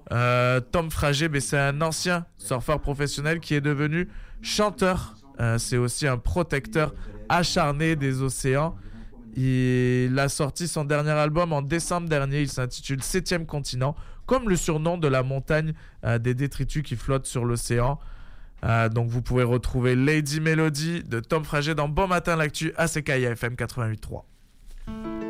Tom Frager, c'est un ancien surfeur professionnel qui est devenu chanteur. C'est aussi un protecteur acharné des océans. Il a sorti son dernier album en décembre dernier. Il s'intitule 7e continent, comme le surnom de la montagne des détritus qui flottent sur l'océan. Donc vous pouvez retrouver Lady Melody de Tom Frager dans Bon Matin l'Actu à CKIA FM 88.3.